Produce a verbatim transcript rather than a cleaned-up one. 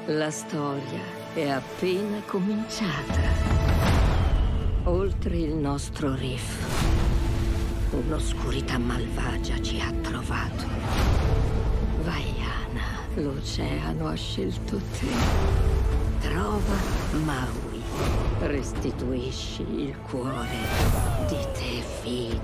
La storia è appena cominciata. Oltre il nostro reef, un'oscurità malvagia ci ha trovato. Vaiana, l'oceano ha scelto te. Trova Maui. Restituisci il cuore di te, figlio.